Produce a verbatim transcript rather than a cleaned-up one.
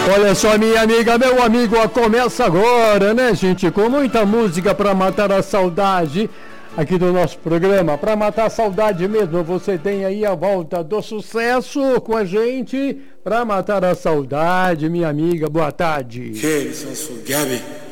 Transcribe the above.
Olha só, minha amiga, meu amigo, começa agora, né, gente? Com muita música para matar a saudade aqui do nosso programa. Para matar a saudade mesmo, você tem aí a volta do sucesso com a gente. Para matar a saudade, minha amiga, boa tarde. Que isso, Gabi.